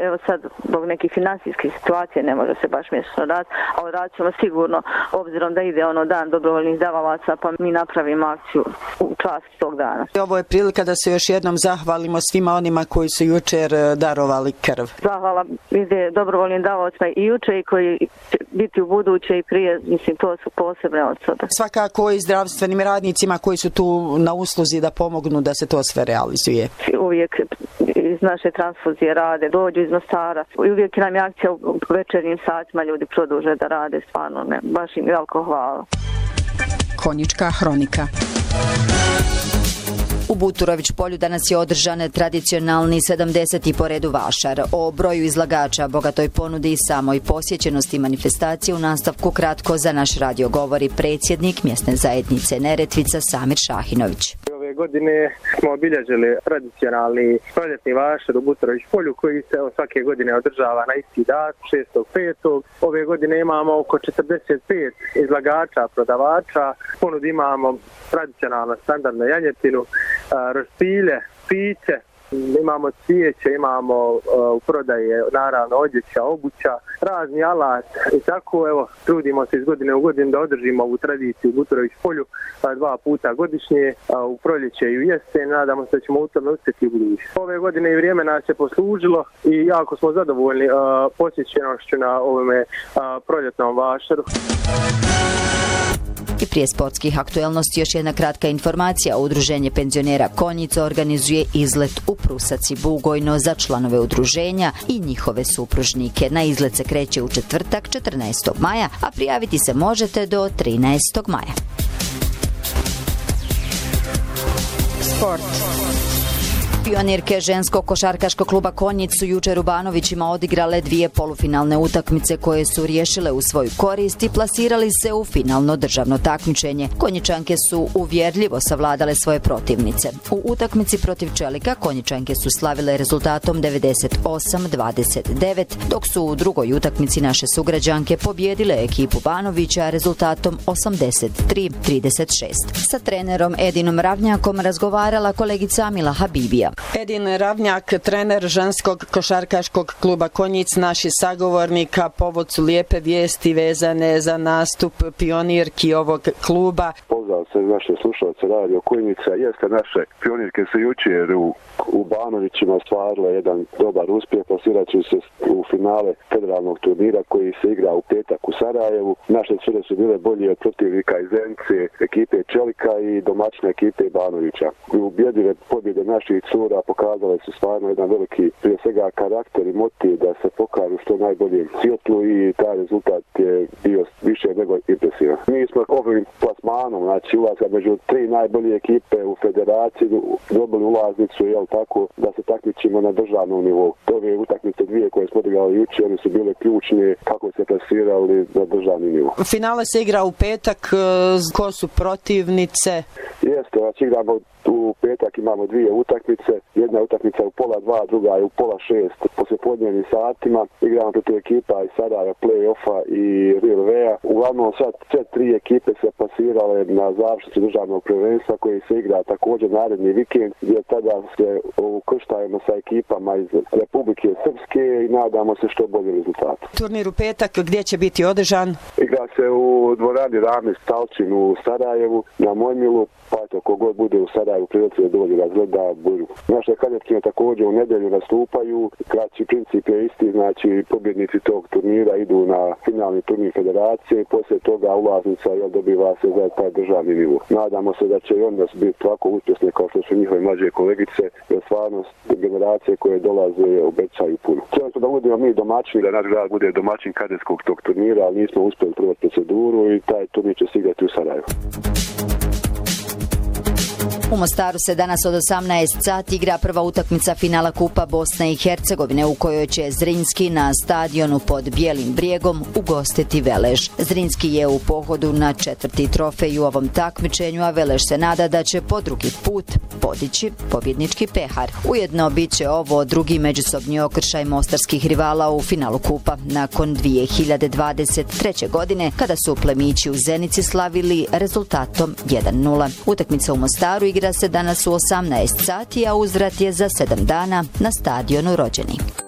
evo sad zbog nekih financijskih situacija ne može se baš mjesečno raditi, ali radit ćemo sigurno obzirom da ide dan dobrovoljnih davalaca, pa mi napravimo akciju u čast tog dana. Ovo je prilika da se još jednom zahvalimo svima onima koji su jučer darovali krv. Zahvala ide dobrovoljnim davalcima i juče i koji će biti u buduće i prije, mislim, to su posebne osobe. Svakako i zdravstvenim radnicima koji su tu na usluzi da pomognu da se to sve realizuje. Uvijek iz naše transfuzije rade, dođu iz Mostara. Uvijek nam je akcija u večernjim satima, ljudi produže da rade, stvarno ne, baš im veliko hvala. Konjička hronika. U Buturović polju danas je održan tradicionalni 70. po redu vašar. O broju izlagača, bogatoj ponudi i samoj posjećenosti manifestacije u nastavku kratko za naš radio govori predsjednik mjesne zajednice Neretvica Samir Šahinović. Ove godine smo obilježili tradicionalni proljetni vašar u Buturović polju koji se svake godine održava na isti dan, 6.5. Ove godine imamo oko 45 izlagača, prodavača. Ponudi imamo tradicionalno standardnu janjetinu, roštilje, piće, imamo cvijeće, imamo u prodaje naravno odjeća, obuća, razni alat i tako, evo, trudimo se iz godine u godinu da održimo ovu tradiciju u Buturović polju 2 puta godišnje, u proljeće i u jesen, nadamo se da ćemo u tome uspjeti u budući. Ove godine i vrijeme nas je poslužilo i jako smo zadovoljni posjećenošću na ovome proljetnom vašaru. I prije sportskih aktuelnosti još jedna kratka informacija. Udruženje penzionera Konjica organizuje izlet u Prusac i Bugojno za članove udruženja i njihove supružnike. Na izlet se kreće u četvrtak 14. maja, a prijaviti se možete do 13. maja. Sport. Pionirke ženskog košarkaškog kluba Konjic su jučer u Banovićima odigrale 2 polufinalne utakmice koje su riješile u svoju korist i plasirali se u finalno državno takmičenje. Konjičanke su uvjerljivo savladale svoje protivnice. U utakmici protiv Čelika Konjičanke su slavile rezultatom 98-29, dok su u drugoj utakmici naše sugrađanke pobjedile ekipu Banovića rezultatom 83-36. Sa trenerom Edinom Ravnjakom razgovarala kolegica Mila Habibija. Edin Ravnjak, trener ženskog košarkaškog kluba Konjic, naši sagovornika, povod su lijepe vijesti vezane za nastup pionirki ovog kluba. Pozdrav se naše slušalce Radio Konjica. Jeste, naše pionirke su jučer u Banovićima ostvarile jedan dobar uspjeh, plasirajući se u finale federalnog turnira koji se igra u petak u Sarajevu. Naše cure su bile bolje od protivnika iz Zenice, ekipe Čelika i domaćine ekipe Banovića. Ubjedljive pobjede naših cura pokazale su stvarno jedan veliki, prije svega, karakter i motiv da se pokažu što najbolje svjetlu i taj rezultat je bio više nego impresivan. Mi smo ovim plasmanom, znači ulazka među 3 najbolje ekipe u federaciji, dobili ulaznicu, jel tako, da se takmičimo na državnom nivou. Ove utakmice 2 koje smo odigrali jučer, one su bile ključne kako se plasirali na državni nivo. Finale se igra u petak, ko su protivnice? Jeste, znači igramo u petak, imamo 2 utakmice, jedna utakmica u 1:30, druga je u 5:30 poslijepodnevnim satima. Igramo protiv ekipa iz Sarajeva, Play-offa i Real Vea. Uglavnom sad sve 3 ekipe se pasirale na završnicu državnog prvenstva koji se igra također naredni vikend, gdje tada se ukrštajemo sa ekipama iz Republike Srpske i nadamo se što bolje rezultate. Turnir u petak gdje će biti održan? Igra se u dvorani Rame Stalčin u Sarajevu, na Mojmilu, pa eto, kogod bude u Sarajevu prilici da dođe da gleda borbu. Naše kadetkinje također u nedjelju nastupaju, kraći princip je isti, znači pobjednici tog turnira idu na finalni turnir federacije i poslije toga ulaznica dobiva se za taj državni nivo. Nadamo se da će i onda biti tako uspješne kao što su njihove mlađe kolegice, jer stvarno generacije koje dolaze obećaju puno. Htjeli smo da budemo mi domaćini, da naš grad bude domaćin kadetskog tog turnira, ali nismo uspjeli provesti proceduru i taj turnir će se igrati u Sarajevu. U Mostaru se danas od 18 sati igra prva utakmica finala Kupa Bosne i Hercegovine u kojoj će Zrinski na stadionu pod Bijelim brijegom ugostiti Velež. Zrinski je u pohodu na 4. trofej u ovom takmičenju, a Velež se nada da će po drugi put podići pobjednički pehar. Ujedno bit će ovo drugi međusobni okršaj mostarskih rivala u finalu Kupa nakon 2023. godine kada su plemići u Zenici slavili rezultatom 1:0. Utakmica u Mostaru igra se danas u 18 sati, a uzvrat je za 7 dana na stadionu Rođeni.